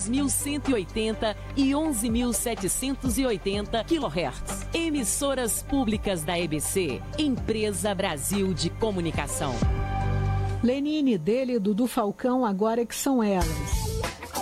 10.180 e 11.780 kHz. Emissoras públicas da EBC, Empresa Brasil de Comunicação. Lenine, dele e Dudu Falcão, agora é que são elas.